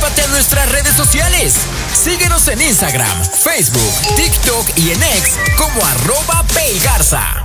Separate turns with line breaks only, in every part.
Súmate a nuestras redes sociales. Síguenos en Instagram, Facebook, TikTok y en X como @PayGarza.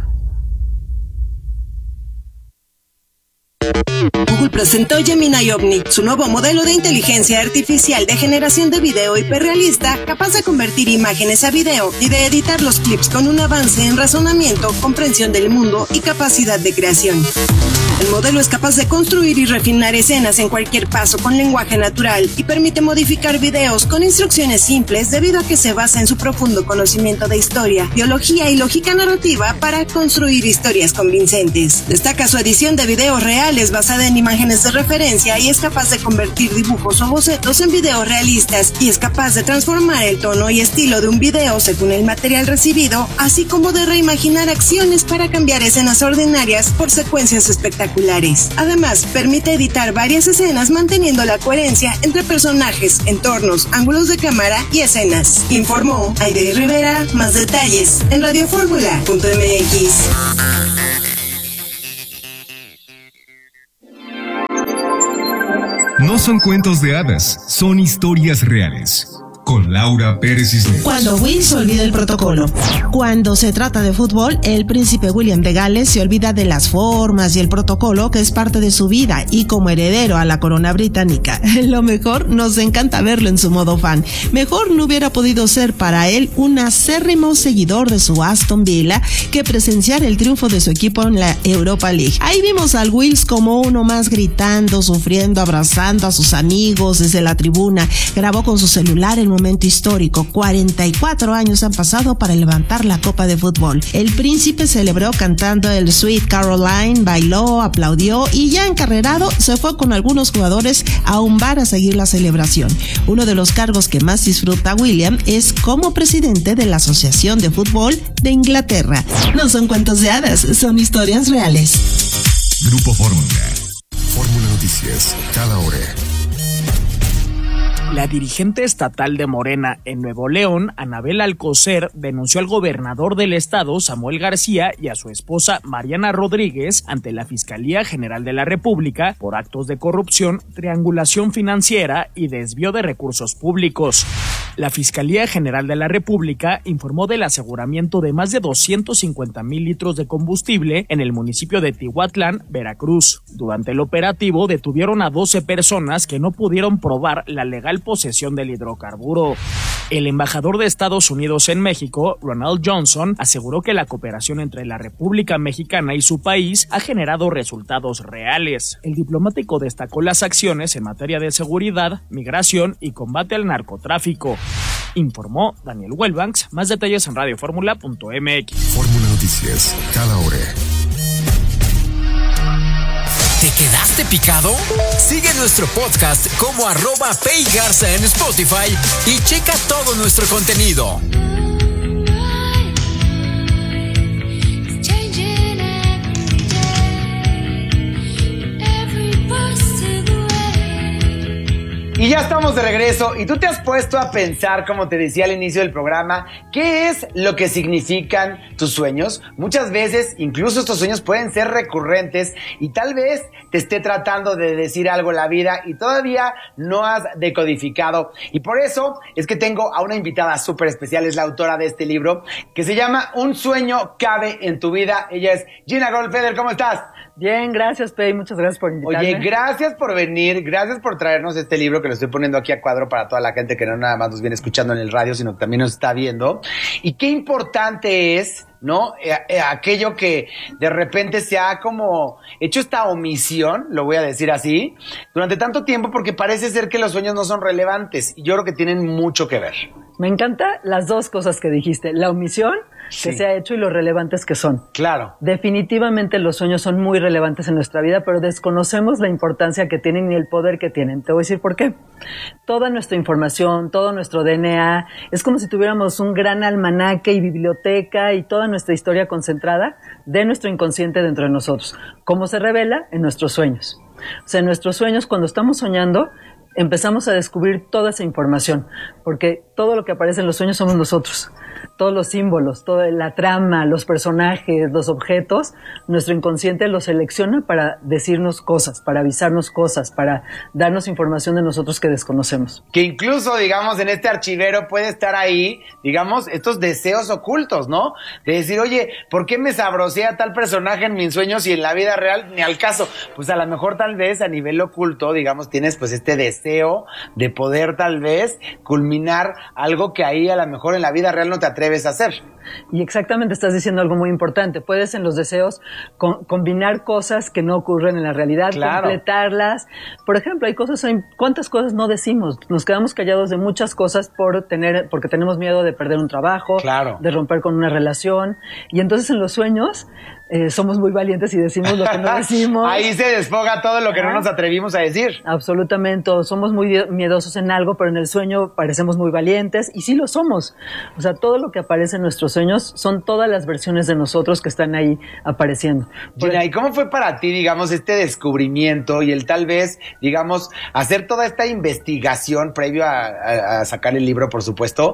Google presentó Gemini Omni, su nuevo modelo de inteligencia artificial de generación de video hiperrealista, capaz de convertir imágenes a video y de editar los clips con un avance en razonamiento, comprensión del mundo y capacidad de creación. El modelo es capaz de construir y refinar escenas en cualquier paso con lenguaje natural y permite modificar videos con instrucciones simples debido a que se basa en su profundo conocimiento de historia, biología y lógica narrativa para construir historias convincentes. Destaca su edición de videos reales basada en imágenes de referencia y es capaz de convertir dibujos o bocetos en videos realistas y es capaz de transformar el tono y estilo de un video según el material recibido, así como de reimaginar acciones para cambiar escenas ordinarias por secuencias espectaculares. Además, permite editar varias escenas manteniendo la coherencia entre personajes, entornos, ángulos de cámara y escenas. Informó Aide Rivera. Más detalles en radioformula.mx.
No son cuentos de hadas, son historias reales. Con Laura Pérez Cisneros.
Cuando Will se olvida el protocolo. Cuando se trata de fútbol, el príncipe William de Gales se olvida de las formas y el protocolo que es parte de su vida y como heredero a la corona británica. Lo mejor, nos encanta verlo en su modo fan. Mejor no hubiera podido ser para él un acérrimo seguidor de su Aston Villa que presenciar el triunfo de su equipo en la Europa League. Ahí vimos al Wills como uno más gritando, sufriendo, abrazando a sus amigos desde la tribuna. Grabó con su celular el momento histórico. 44 años han pasado para levantar la copa de fútbol. El príncipe celebró cantando el Sweet Caroline, bailó, aplaudió y ya encarrerado se fue con algunos jugadores a un bar a seguir la celebración. Uno de los cargos que más disfruta William es como presidente de la Asociación de Fútbol de Inglaterra. No son cuentos de hadas, son historias reales.
Grupo Fórmula. Fórmula Noticias, cada hora.
La dirigente estatal de Morena en Nuevo León, Anabel Alcocer, denunció al gobernador del estado, Samuel García, y a su esposa, Mariana Rodríguez, ante la Fiscalía General de la República por actos de corrupción, triangulación financiera y desvío de recursos públicos. La Fiscalía General de la República informó del aseguramiento de más de 250,000 litros de combustible en el municipio de Tihuatlán, Veracruz. Durante el operativo detuvieron a 12 personas que no pudieron probar la legal posesión del hidrocarburo. El embajador de Estados Unidos en México, Ronald Johnson, aseguró que la cooperación entre la República Mexicana y su país ha generado resultados reales. El diplomático destacó las acciones en materia de seguridad, migración y combate al narcotráfico. Informó Daniel Wellbanks. Más detalles en radioformula.mx.
Fórmula Noticias, cada hora.
¿Te quedaste picado? Sigue nuestro podcast como @PayGarza en Spotify y checa todo nuestro contenido.
Y ya estamos de regreso y tú te has puesto a pensar, como te decía al inicio del programa, ¿qué es lo que significan tus sueños? Muchas veces, incluso estos sueños pueden ser recurrentes y tal vez te esté tratando de decir algo la vida y todavía no has decodificado. Y por eso es que tengo a una invitada súper especial, es la autora de este libro, que se llama Un sueño cabe en tu vida. Ella es Gina Goldfeder. ¿Cómo estás?
Bien, gracias, Pei, muchas gracias por invitarme.
Oye, gracias por venir, gracias por traernos este libro que lo estoy poniendo aquí a cuadro para toda la gente que no nada más nos viene escuchando en el radio, sino que también nos está viendo. Y qué importante es, ¿no? Aquello que de repente se ha como hecho esta omisión, lo voy a decir así, durante tanto tiempo, porque parece ser que los sueños no son relevantes y yo creo que tienen mucho que ver.
Me encantan las dos cosas que dijiste, la omisión que se ha hecho y lo relevantes que son.
Claro.
Definitivamente los sueños son muy relevantes en nuestra vida, pero desconocemos la importancia que tienen y el poder que tienen. Te voy a decir por qué. Toda nuestra información, todo nuestro DNA, es como si tuviéramos un gran almanaque y biblioteca y toda nuestra historia concentrada de nuestro inconsciente dentro de nosotros. ¿Cómo se revela? En nuestros sueños. O sea, en nuestros sueños, cuando estamos soñando, empezamos a descubrir toda esa información, porque todo lo que aparece en los sueños somos nosotros. todos los símbolos, toda la trama, los personajes, los objetos, nuestro inconsciente los selecciona para decirnos cosas, para avisarnos cosas, para darnos información de nosotros que desconocemos.
Que incluso, digamos, en este archivero puede estar ahí, digamos, estos deseos ocultos, ¿no? De decir, oye, ¿por qué me sabrosea tal personaje en mis sueños y en la vida real ni al caso? Pues a lo mejor tal vez a nivel oculto, digamos, tienes pues este deseo de poder tal vez culminar algo que ahí a lo mejor en la vida real no te atreves a hacer.
Y exactamente, estás diciendo algo muy importante. Puedes en los deseos combinar cosas que no ocurren en la realidad, claro, completarlas. Por ejemplo, ¿cuántas cosas no decimos? Nos quedamos callados de muchas cosas porque tenemos miedo de perder un trabajo, claro, de romper con una relación. Y entonces en los sueños somos muy valientes y decimos lo que no decimos.
Ahí se desfoga todo lo que no nos atrevimos a decir.
Absolutamente. Somos muy miedosos en algo, pero en el sueño parecemos muy valientes, y sí lo somos. O sea, todo lo que aparece en nuestros sueños son todas las versiones de nosotros que están ahí apareciendo.
Gina, ¿y cómo fue para ti, digamos, este descubrimiento y el tal vez, digamos, hacer toda esta investigación previo a sacar el libro, por supuesto,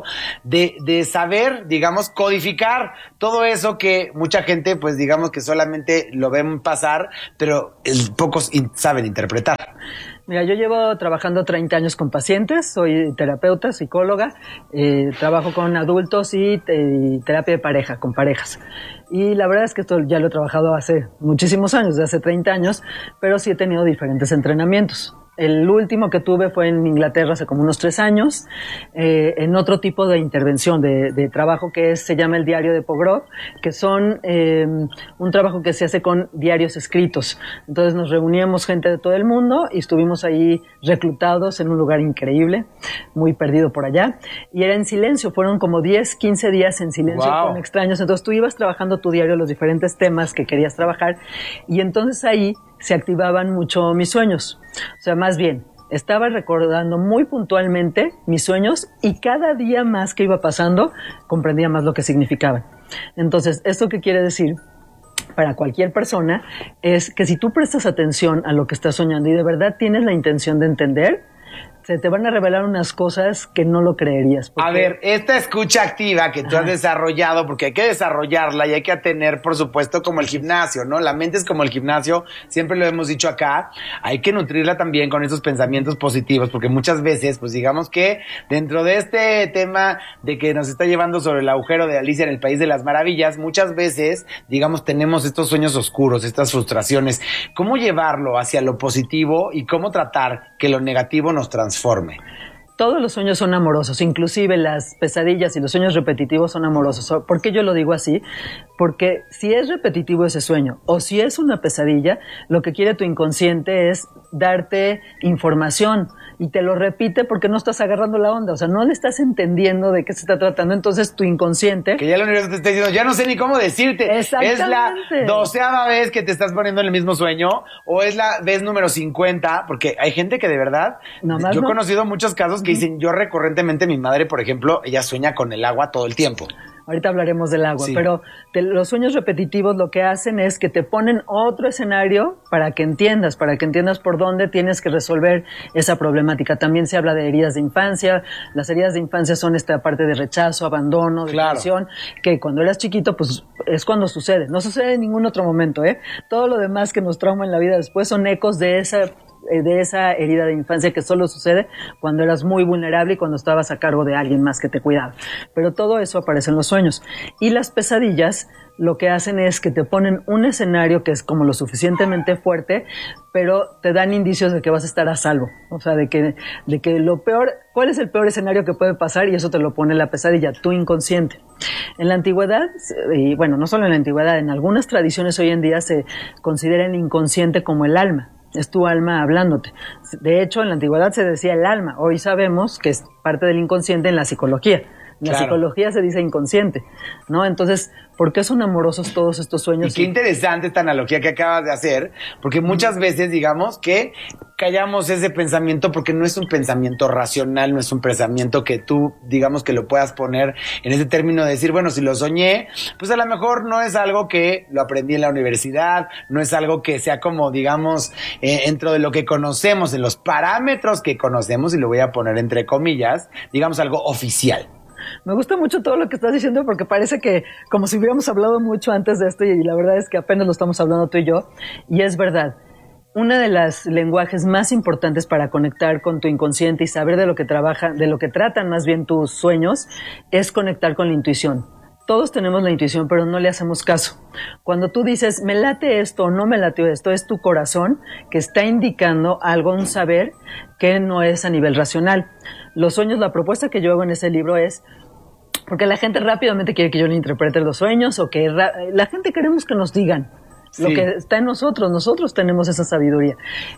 de saber, digamos, codificar todo eso que mucha gente, pues, digamos, que solamente lo ven pasar, pero pocos saben interpretar?
Mira, yo llevo trabajando 30 años con pacientes, soy terapeuta, psicóloga, trabajo con adultos y terapia de pareja, con parejas. Y la verdad es que esto ya lo he trabajado hace muchísimos años, de hace 30 años, pero sí he tenido diferentes entrenamientos. El último que tuve fue en Inglaterra hace como unos 3 años, en otro tipo de intervención, de trabajo que se llama el diario de Pogrov, que son un trabajo que se hace con diarios escritos. Entonces nos reuníamos gente de todo el mundo y estuvimos ahí reclutados en un lugar increíble, muy perdido por allá, y era en silencio, fueron como 10, 15 días en silencio, wow, con extraños. Entonces tú ibas trabajando tu diario, los diferentes temas que querías trabajar, y entonces ahí se activaban mucho mis sueños. O sea, más bien, estaba recordando muy puntualmente mis sueños, y cada día más que iba pasando comprendía más lo que significaban. Entonces, ¿esto qué quiere decir? Para cualquier persona es que si tú prestas atención a lo que estás soñando y de verdad tienes la intención de entender, se te van a revelar unas cosas que no lo creerías.
A ver, esta escucha activa que tú has desarrollado, porque hay que desarrollarla y hay que tener, por supuesto, como el gimnasio, ¿no? La mente es como el gimnasio, siempre lo hemos dicho acá, hay que nutrirla también con esos pensamientos positivos, porque muchas veces, pues digamos que dentro de este tema de que nos está llevando sobre el agujero de Alicia en el País de las Maravillas, muchas veces, digamos, tenemos estos sueños oscuros, estas frustraciones. ¿Cómo llevarlo hacia lo positivo y cómo tratar que lo negativo nos transforme?
Todos los sueños son amorosos, inclusive las pesadillas y los sueños repetitivos son amorosos. ¿Por qué yo lo digo así? Porque si es repetitivo ese sueño o si es una pesadilla, lo que quiere tu inconsciente es darte información y te lo repite porque no estás agarrando la onda, o sea, no le estás entendiendo de qué se está tratando. Entonces tu inconsciente...
Que ya el universo te está diciendo, ya no sé ni cómo decirte.
Exactamente.
Es la 12ª vez que te estás poniendo en el mismo sueño, o es la vez número 50, porque hay gente que de verdad... Yo he conocido muchos casos que dicen, yo recurrentemente, mi madre, por ejemplo, ella sueña con el agua todo el tiempo.
Ahorita hablaremos del agua, sí, pero los sueños repetitivos lo que hacen es que te ponen otro escenario para que entiendas por dónde tienes que resolver esa problemática. También se habla de heridas de infancia. Las heridas de infancia son esta parte de rechazo, abandono, depresión, que cuando eras chiquito, pues es cuando sucede. No sucede en ningún otro momento, ¿eh? Todo lo demás que nos trauma en la vida después son ecos de esa herida de infancia que solo sucede cuando eras muy vulnerable y cuando estabas a cargo de alguien más que te cuidaba. Pero todo eso aparece en los sueños. Y las pesadillas lo que hacen es que te ponen un escenario que es como lo suficientemente fuerte, pero te dan indicios de que vas a estar a salvo. O sea, de que lo peor, ¿cuál es el peor escenario que puede pasar? Y eso te lo pone la pesadilla, tu inconsciente. En la antigüedad, y bueno, no solo en la antigüedad, en algunas tradiciones hoy en día se considera el inconsciente como el alma. Es tu alma hablándote. De hecho, en la antigüedad se decía el alma. Hoy sabemos que es parte del inconsciente en la psicología. En la psicología se dice inconsciente, ¿no? Entonces, ¿por qué son amorosos todos estos sueños?
Y qué interesante esta analogía que acabas de hacer, porque muchas veces, digamos, que callamos ese pensamiento porque no es un pensamiento racional, no es un pensamiento que tú, digamos, que lo puedas poner en ese término de decir, bueno, si lo soñé, pues a lo mejor no es algo que lo aprendí en la universidad, no es algo que sea como, digamos, dentro de lo que conocemos, en los parámetros que conocemos, y lo voy a poner entre comillas, digamos, algo oficial.
Me gusta mucho todo lo que estás diciendo porque parece que como si hubiéramos hablado mucho antes de esto y la verdad es que apenas lo estamos hablando tú y yo. Y es verdad. Uno de los lenguajes más importantes para conectar con tu inconsciente y saber de lo que tratan más bien tus sueños es conectar con la intuición. Todos tenemos la intuición, pero no le hacemos caso. Cuando tú dices, me late esto o no me late esto, es tu corazón que está indicando algo, un saber que no es a nivel racional. Los sueños, la propuesta que yo hago en ese libro es, porque la gente rápidamente quiere que yo le interprete los sueños o que la gente queremos que nos digan. Lo que está en nosotros tenemos esa sabiduría.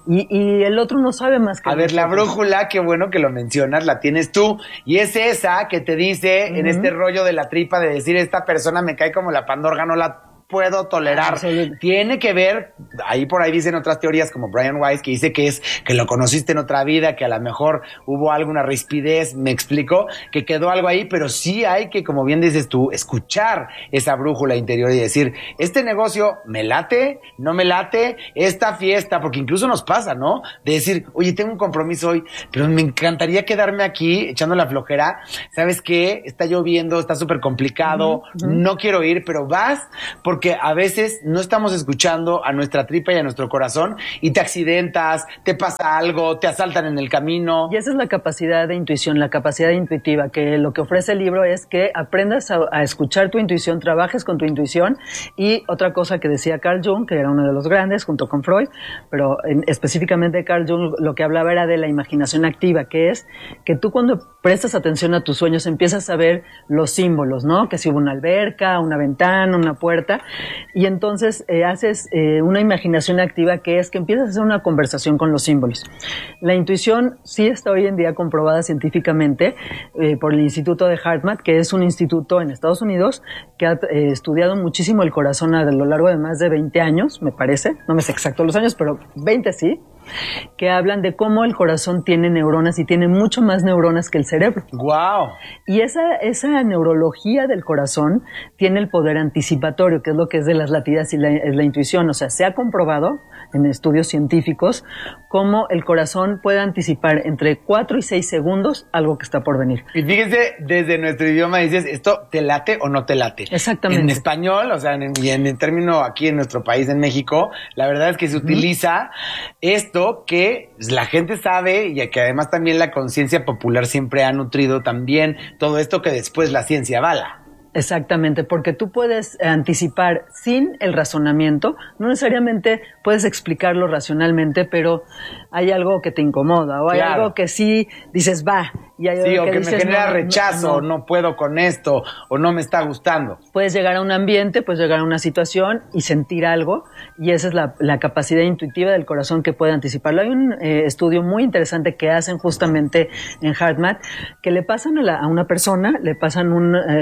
Y el otro no sabe más que nosotros.
La brújula, qué bueno que lo mencionas, la tienes tú. Y es esa que te dice en este rollo de la tripa de decir, esta persona me cae como la pandorga, no la puedo tolerar. Tiene que ver, ahí por ahí dicen otras teorías como Brian Weiss, que dice que es que lo conociste en otra vida, que a lo mejor hubo alguna rispidez, me explico, que quedó algo ahí, pero sí hay que, como bien dices tú, escuchar esa brújula interior y decir, este negocio me late, no me late, esta fiesta, porque incluso nos pasa, ¿no? De decir, oye, tengo un compromiso hoy, pero me encantaría quedarme aquí echando la flojera. ¿Sabes qué? Está lloviendo, está súper complicado, no quiero ir, pero vas porque a veces no estamos escuchando a nuestra tripa y a nuestro corazón y te accidentas, te pasa algo, te asaltan en el camino.
Y esa es la capacidad de intuición, la capacidad intuitiva, que lo que ofrece el libro es que aprendas a escuchar tu intuición, trabajes con tu intuición. Y otra cosa que decía Carl Jung, que era uno de los grandes junto con Freud, pero específicamente Carl Jung lo que hablaba era de la imaginación activa, que es que tú cuando prestas atención a tus sueños empiezas a ver los símbolos, ¿no? Que si hubo una alberca, una ventana, una puerta. Y entonces haces una imaginación activa que es que empiezas a hacer una conversación con los símbolos. La intuición sí está hoy en día comprobada científicamente por el Instituto de HeartMath, que es un instituto en Estados Unidos que ha estudiado muchísimo el corazón a lo largo de más de 20 años, me parece, no me sé exacto los años, pero 20 sí, que hablan de cómo el corazón tiene neuronas y tiene mucho más neuronas que el cerebro.
¡Wow!
Y esa neurología del corazón tiene el poder anticipatorio, que es lo que es de las latidas y la intuición. O sea, se ha comprobado en estudios científicos cómo el corazón puede anticipar entre 4 y 6 segundos algo que está por venir.
Y fíjense, desde nuestro idioma dices, ¿esto te late o no te late?
Exactamente.
En español, o sea, y en el término aquí en nuestro país, en México, la verdad es que se utiliza esto que la gente sabe y que además también la conciencia popular siempre ha nutrido también todo esto que después la ciencia avala.
Exactamente, porque tú puedes anticipar sin el razonamiento, no necesariamente puedes explicarlo racionalmente, pero hay algo que te incomoda o hay algo que sí dices, va, y hay algo
que
dices,
me genera rechazo, no puedo con esto, o no me está gustando.
Puedes llegar a un ambiente, puedes llegar a una situación y sentir algo, y esa es la capacidad intuitiva del corazón que puede anticiparlo. Hay un estudio muy interesante que hacen justamente en HeartMath, que le pasan a una persona, le pasan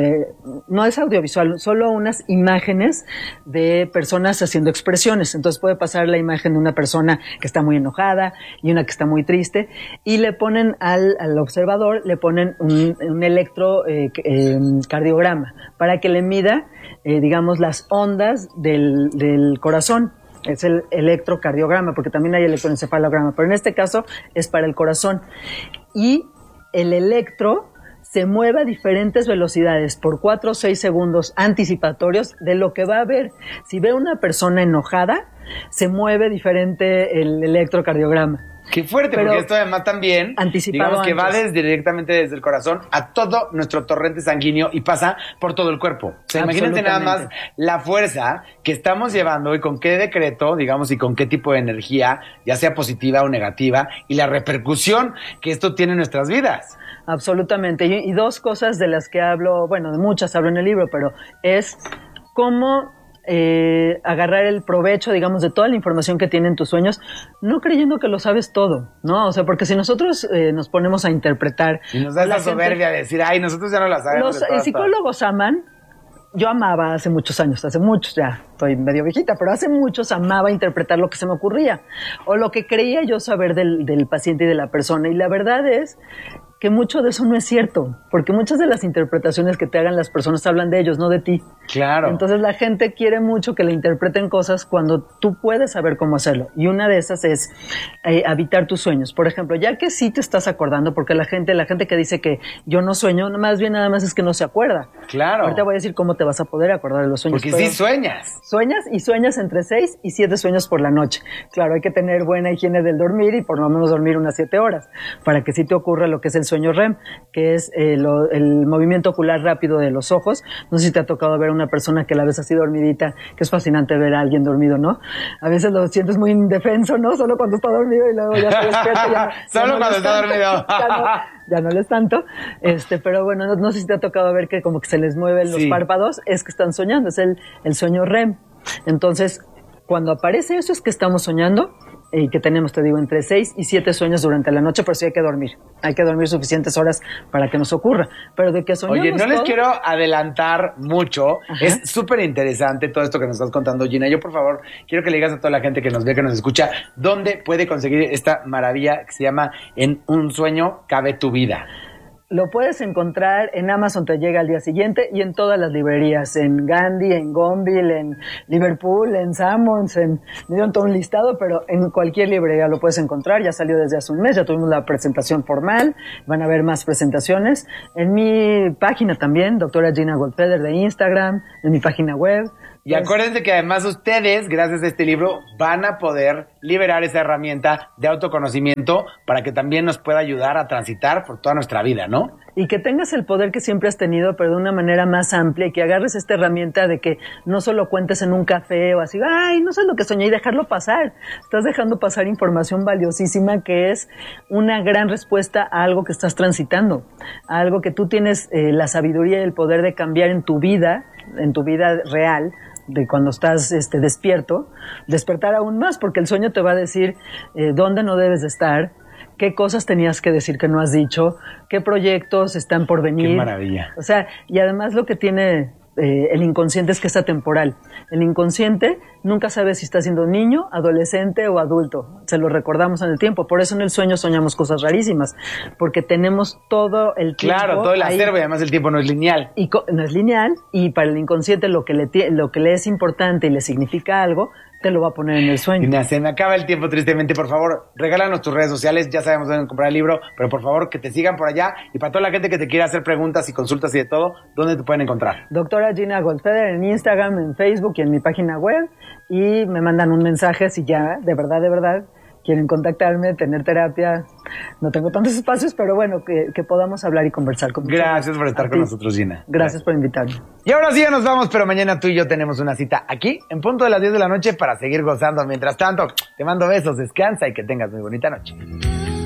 no es audiovisual, solo unas imágenes de personas haciendo expresiones. Entonces puede pasar la imagen de una persona que está muy enojada y una que está muy triste, y le ponen al observador, le ponen un electrocardiograma para que le mida, digamos, las ondas del corazón. Es el electrocardiograma, porque también hay electroencefalograma, pero en este caso es para el corazón. Y el electro se mueve a diferentes velocidades por 4 o 6 segundos anticipatorios de lo que va a ver. Si ve una persona enojada, se mueve diferente el electrocardiograma.
Qué fuerte, pero porque esto además también, digamos que va directamente desde el corazón a todo nuestro torrente sanguíneo y pasa por todo el cuerpo. O sea, imagínense nada más la fuerza que estamos llevando y con qué decreto, digamos, y con qué tipo de energía, ya sea positiva o negativa, y la repercusión que esto tiene en nuestras vidas.
Absolutamente. Y dos cosas de las que hablo, bueno, de muchas hablo en el libro, pero es cómo agarrar el provecho, digamos, de toda la información que tienen tus sueños, no creyendo que lo sabes todo, ¿no? O sea, porque si nosotros nos ponemos a interpretar...
Y nos da esa soberbia de decir, ay, nosotros ya no la sabemos.
Los psicólogos aman... Yo amaba hace muchos años, ya estoy medio viejita, pero hace muchos amaba interpretar lo que se me ocurría o lo que creía yo saber del paciente y de la persona. Y la verdad es que mucho de eso no es cierto, porque muchas de las interpretaciones que te hagan las personas hablan de ellos, no de ti.
Claro.
Entonces la gente quiere mucho que le interpreten cosas cuando tú puedes saber cómo hacerlo. Y una de esas es habitar tus sueños. Por ejemplo, ya que sí te estás acordando, porque la gente que dice que yo no sueño, más bien nada más es que no se acuerda.
Claro.
Ahorita voy a decir cómo te vas a poder acordar de los sueños.
Porque sí sueñas.
Sueñas entre 6 y 7 sueños por la noche. Claro, hay que tener buena higiene del dormir y por lo menos dormir unas 7 horas para que sí te ocurra lo que es el sueño REM, que es el movimiento ocular rápido de los ojos. No sé si te ha tocado ver a una persona que la ves así dormidita, que es fascinante ver a alguien dormido, ¿no? A veces lo sientes muy indefenso, ¿no? Solo cuando está dormido y luego ya se despierta.
Solo cuando está dormido.
Ya no les tanto. Pero bueno, no sé si te ha tocado ver que como que se les mueven los párpados, es que están soñando, es el sueño REM. Entonces, cuando aparece eso es que estamos soñando. Y que tenemos, te digo, entre 6 y 7 sueños durante la noche, pero sí hay que dormir. Hay que dormir suficientes horas para que nos ocurra. Pero de que soñamos.
Oye, no les quiero adelantar mucho. Ajá. Es súper interesante todo esto que nos estás contando, Gina. Yo, por favor, quiero que le digas a toda la gente que nos ve, que nos escucha, dónde puede conseguir esta maravilla que se llama En un sueño cabe tu vida.
Lo puedes encontrar en Amazon, te llega al día siguiente, y en todas las librerías, en Gandhi, en Gonville, en Liverpool, en Sammons, me dieron todo un listado, pero en cualquier librería lo puedes encontrar. Ya salió desde hace un mes, ya tuvimos la presentación formal, van a haber más presentaciones. En mi página también, doctora Gina Goldfeder de Instagram, en mi página web.
Y acuérdense que además ustedes, gracias a este libro, van a poder liberar esa herramienta de autoconocimiento para que también nos pueda ayudar a transitar por toda nuestra vida, ¿no?
Y que tengas el poder que siempre has tenido, pero de una manera más amplia, y que agarres esta herramienta de que no solo cuentes en un café o así, ay, no sé lo que soñé, y dejarlo pasar. Estás dejando pasar información valiosísima que es una gran respuesta a algo que estás transitando, a algo que tú tienes la sabiduría y el poder de cambiar en tu vida real, de cuando estás despierto, despertar aún más, porque el sueño te va a decir dónde no debes de estar, qué cosas tenías que decir que no has dicho, qué proyectos están por venir.
Qué maravilla.
O sea, y además lo que tiene el inconsciente es que es atemporal. El inconsciente nunca sabe si está siendo niño, adolescente o adulto. Se lo recordamos en el tiempo. Por eso en el sueño soñamos cosas rarísimas, porque tenemos todo el tiempo.
Claro, todo el acervo, y además el tiempo no es lineal.
Y no es lineal, y para el inconsciente lo que le es importante y le significa algo, te lo va a poner en el sueño.
Mira, se me acaba el tiempo tristemente. Por favor, regálanos tus redes sociales. Ya sabemos dónde comprar el libro, pero por favor que te sigan por allá. Y para toda la gente que te quiera hacer preguntas y consultas y de todo, ¿dónde te pueden encontrar?
Doctora Gina Goldfeder en Instagram, en Facebook y en mi página web. Y me mandan un mensaje si ya, de verdad, quieren contactarme, tener terapia. No tengo tantos espacios, pero bueno, que podamos hablar y conversar con mucho.
Gracias por estar con nosotros, Gina.
Gracias por invitarme.
Y ahora sí ya nos vamos, pero mañana tú y yo tenemos una cita aquí, en punto de las 10 de la noche, para seguir gozando. Mientras tanto, te mando besos, descansa y que tengas muy bonita noche.